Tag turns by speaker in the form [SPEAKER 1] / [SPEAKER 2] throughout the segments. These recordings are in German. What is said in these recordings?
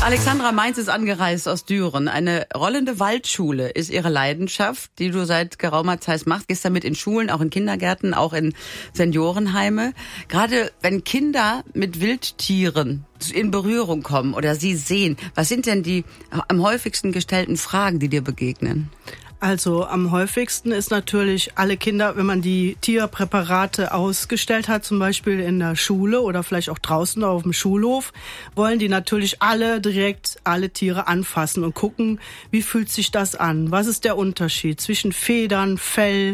[SPEAKER 1] Alexandra Mainz ist angereist aus Düren. Eine rollende Waldschule ist ihre Leidenschaft, die du seit geraumer Zeit machst. Gehst damit in Schulen, auch in Kindergärten, auch in Seniorenheime. Gerade wenn Kinder mit Wildtieren in Berührung kommen oder sie sehen, was sind denn die am häufigsten gestellten Fragen, die dir begegnen?
[SPEAKER 2] Also am häufigsten ist natürlich alle Kinder, wenn man die Tierpräparate ausgestellt hat, zum Beispiel in der Schule oder vielleicht auch draußen auf dem Schulhof, wollen die natürlich alle direkt alle Tiere anfassen und gucken, wie fühlt sich das an? Was ist der Unterschied zwischen Federn, Fell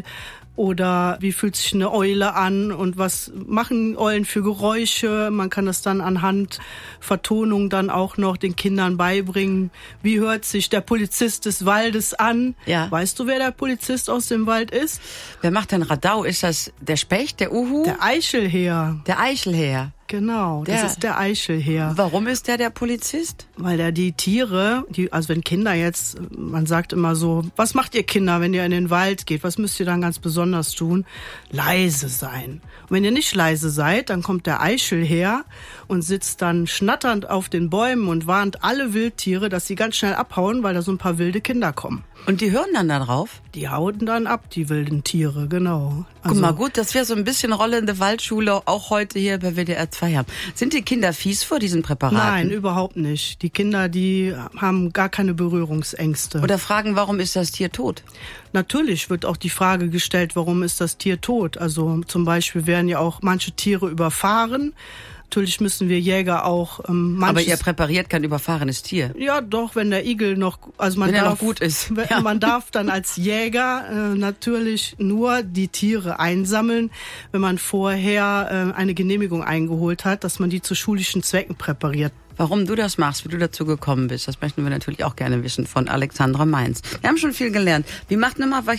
[SPEAKER 2] oder wie fühlt sich eine Eule an und was machen Eulen für Geräusche? Man kann das dann anhand Vertonung dann auch noch den Kindern beibringen. Wie hört sich der Polizist des Waldes an?
[SPEAKER 1] Ja.
[SPEAKER 2] Weißt du, wer der Polizist aus dem Wald ist?
[SPEAKER 1] Wer macht denn Radau? Ist das der Specht, der Uhu?
[SPEAKER 2] Der Eichelhäher.
[SPEAKER 1] Der Eichelhäher.
[SPEAKER 2] Genau, das ist der Eichelhäher.
[SPEAKER 1] Warum ist der Polizist?
[SPEAKER 2] Weil der die Tiere, also wenn Kinder jetzt, man sagt immer so, was macht ihr Kinder, wenn ihr in den Wald geht? Was müsst ihr dann ganz besonders tun? Leise sein. Und wenn ihr nicht leise seid, dann kommt der Eichelhäher und sitzt dann schnatternd auf den Bäumen und warnt alle Wildtiere, dass sie ganz schnell abhauen, weil da so ein paar wilde Kinder kommen.
[SPEAKER 1] Und die hören dann da drauf?
[SPEAKER 2] Die hauen dann ab, die wilden Tiere, genau.
[SPEAKER 1] Guck mal, gut, dass wir so ein bisschen rollende Waldschule auch heute hier bei WDR 2 haben. Sind die Kinder fies vor diesen Präparaten?
[SPEAKER 2] Nein, überhaupt nicht. Die Kinder, die haben gar keine Berührungsängste.
[SPEAKER 1] Oder fragen, warum ist das Tier tot?
[SPEAKER 2] Natürlich wird auch die Frage gestellt, warum ist das Tier tot? Also zum Beispiel werden ja auch manche Tiere überfahren. Natürlich müssen wir Jäger auch
[SPEAKER 1] Aber ihr präpariert kein überfahrenes Tier.
[SPEAKER 2] Ja, doch, wenn der Igel noch, also man
[SPEAKER 1] wenn
[SPEAKER 2] darf,
[SPEAKER 1] er noch gut ist.
[SPEAKER 2] Ja. Man darf dann als Jäger natürlich nur die Tiere einsammeln, wenn man vorher eine Genehmigung eingeholt hat, dass man die zu schulischen Zwecken präpariert.
[SPEAKER 1] Warum du das machst, wie du dazu gekommen bist, das möchten wir natürlich auch gerne wissen von Alexandra Mainz. Wir haben schon viel gelernt. Wie macht nochmal